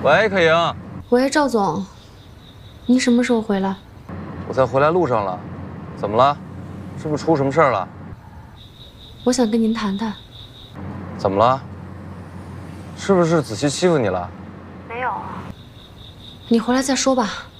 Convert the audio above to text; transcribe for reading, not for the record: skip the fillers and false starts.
喂，可盈。 喂，赵总，您什么时候回来？ 我在回来路上了。怎么了？是不是出什么事儿了？ 我想跟您谈谈。 怎么了？是不是子期欺负你了？ 没有。你回来再说吧。